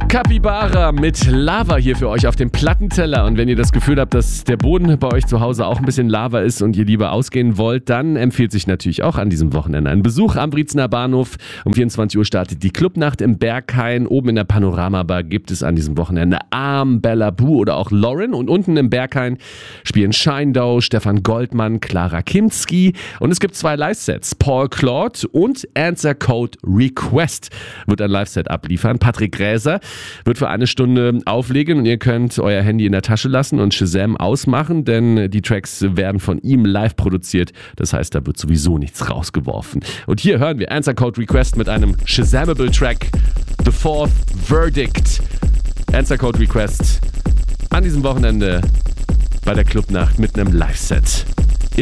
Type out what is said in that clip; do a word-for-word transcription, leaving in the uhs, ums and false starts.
Capybara mit Lava hier für euch auf dem Plattenteller. Und wenn ihr das Gefühl habt, dass der Boden bei euch zu Hause auch ein bisschen Lava ist und ihr lieber ausgehen wollt, dann empfiehlt sich natürlich auch an diesem Wochenende ein Besuch am Wriezener Bahnhof. Um vierundzwanzig Uhr startet die Clubnacht im Berghain. Oben in der Panoramabar gibt es an diesem Wochenende Arm, Bella Boo oder auch Lauren. Und unten im Berghain spielen Shinedough, Stefan Goldmann, Clara Kinski. Und es gibt zwei Live-Sets. Paul Claude und Answer Code Request wird ein Live-Set abliefern. Patrick Gräser wird für eine Stunde auflegen und ihr könnt euer Handy in der Tasche lassen und Shazam ausmachen, denn die Tracks werden von ihm live produziert. Das heißt, da wird sowieso nichts rausgeworfen. Und hier hören wir Answer Code Request mit einem Shazamable Track, The Fourth Verdict. Answer Code Request an diesem Wochenende bei der Clubnacht mit einem Live-Set.